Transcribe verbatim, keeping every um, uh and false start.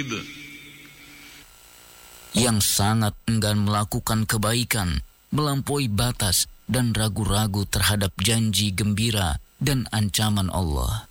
yang sangat enggan melakukan kebaikan, melampaui batas dan ragu-ragu terhadap janji gembira dan ancaman Allah.